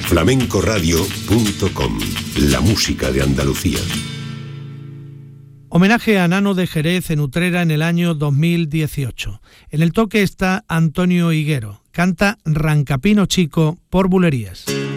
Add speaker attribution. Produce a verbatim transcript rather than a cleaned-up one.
Speaker 1: flamenco radio punto com, la música de Andalucía.
Speaker 2: Homenaje a Nano de Jerez en Utrera en el año dos mil dieciocho. En el toque está Antonio Higuero. Canta Rancapino Chico por Bulerías.